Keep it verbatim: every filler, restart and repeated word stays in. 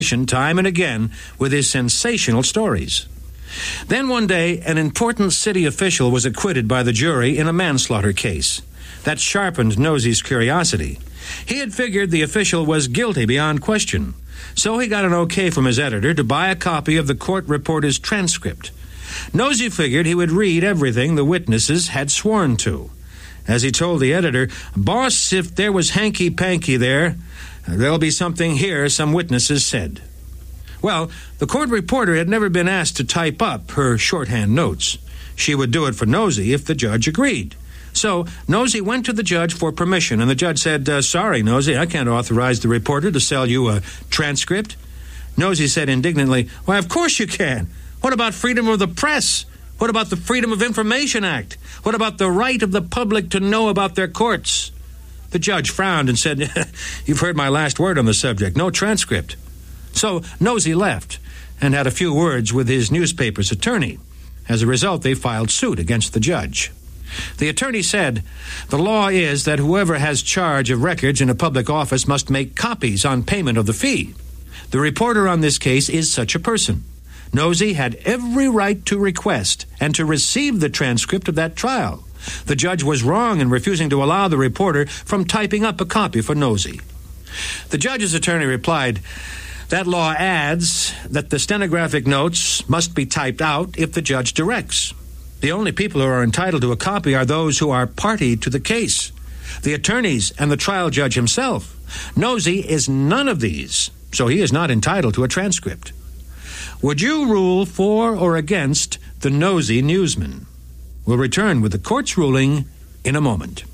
time and again with his sensational stories. Then one day, an important city official was acquitted by the jury in a manslaughter case. That sharpened Nosey's curiosity. He had figured the official was guilty beyond question, so he got an okay from his editor to buy a copy of the court reporter's transcript. Nosey figured he would read everything the witnesses had sworn to. As he told the editor, "Boss, if there was hanky-panky there, there'll be something here some witnesses said." Well, the court reporter had never been asked to type up her shorthand notes. She would do it for Nosey if the judge agreed. So Nosey went to the judge for permission, and the judge said, uh, "Sorry, Nosey, I can't authorize the reporter to sell you a transcript." Nosey said indignantly, "Why, of course you can. What about freedom of the press? What about the Freedom of Information Act? What about the right of the public to know about their courts?" The judge frowned and said, "You've heard my last word on the subject. No transcript." So Nosey left and had a few words with his newspaper's attorney. As a result, they filed suit against the judge. The attorney said, "The law is that whoever has charge of records in a public office must make copies on payment of the fee. The reporter on this case is such a person. Nosey had every right to request and to receive the transcript of that trial. The judge was wrong in refusing to allow the reporter from typing up a copy for Nosey." The judge's attorney replied, "That law adds that the stenographic notes must be typed out if the judge directs. The only people who are entitled to a copy are those who are party to the case, the attorneys and the trial judge himself. Nosey is none of these, so he is not entitled to a transcript. Would you rule for or against the Nosey newsman?" We'll return with the court's ruling in a moment.